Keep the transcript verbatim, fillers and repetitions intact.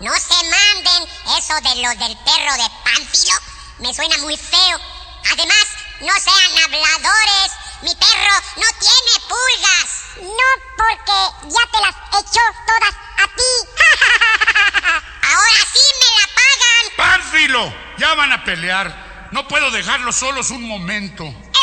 no se manden. Eso de lo del perro de Pánfilo me suena muy feo. Además, no sean habladores. Mi perro no tiene pulgas. No, porque ya te las echó todas a ti. Ahora sí me la pagan. ¡Pánfilo! Ya van a pelear. No puedo dejarlos solos un momento.